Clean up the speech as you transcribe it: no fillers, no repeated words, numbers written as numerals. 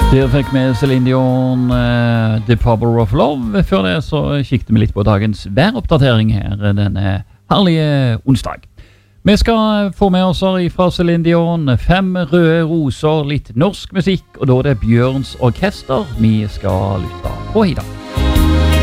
Dere fikk med Celine Dion, The Power of Love. Før det så kikket vi litt på dagens væroppdatering her denne herlige onsdag. Vi skal få med oss fra Celine Dion 5 røde roser, litt norsk musikk, og da er det Bjørns Orkester vi skal lytte på i dag.